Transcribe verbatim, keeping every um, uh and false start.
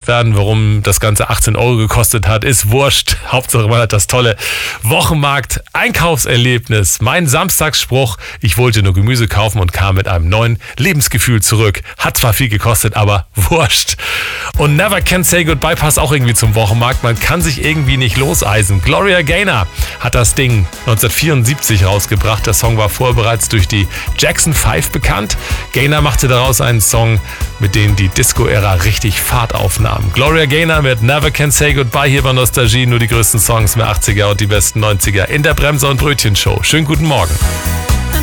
werden. Warum das Ganze achtzehn Euro gekostet hat, ist wurscht. Hauptsache man hat das tolle Wochenmarkt-Einkaufserlebnis. Mein Samstagsspruch: Ich wollte nur Gemüse kaufen und kam mit einem neuen Lebensgefühl zurück. Hat zwar viel gekostet, aber wurscht. Und Never Can Say Goodbye passt auch irgendwie zum Wochenmarkt. Man kann sich irgendwie nicht loseisen. Gloria Gaynor hat das Ding neunzehnhundertvierundsiebzig rausgebracht. Der Song war vorher bereits durch die Jackson Five bekannt. Gaynor machte daraus einen Song, mit dem die Disco-Ära richtig Fahrt aufnahm. Gloria Gaynor mit Never Can Say Goodbye hier bei Nostalgie. Nur die größten Songs der achtziger und die besten neunziger in der Bremser- und Brötchen-Show. Schönen guten Morgen.